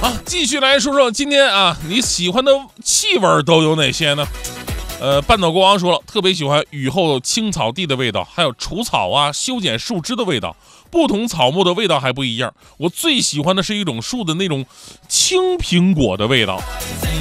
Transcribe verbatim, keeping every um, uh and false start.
啊，继续来说说今天啊，你喜欢的气味都有哪些呢？呃，半岛国王说了，特别喜欢雨后青草地的味道，还有除草啊、修剪树枝的味道。不同草木的味道还不一样。我最喜欢的是一种树的那种青苹果的味道。